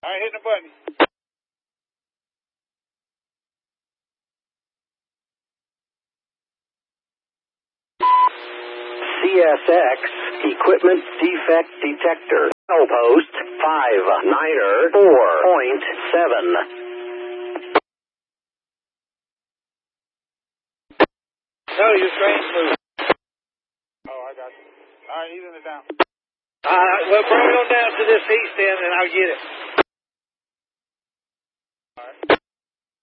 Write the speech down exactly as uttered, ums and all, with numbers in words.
All right, hitting the button. C S X Equipment Defect Detector. Post five niner four point seven. No, your train's moving. Oh, I got you. All right, he's in it down. All right, well, bring it on down to this east end, and I'll get it.